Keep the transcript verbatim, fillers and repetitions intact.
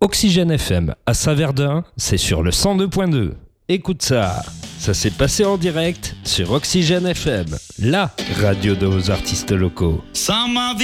Oxygène F M à Saverdun, c'est sur le cent deux point deux. Écoute ça, ça s'est passé en direct sur Oxygène F M, la radio de vos artistes locaux.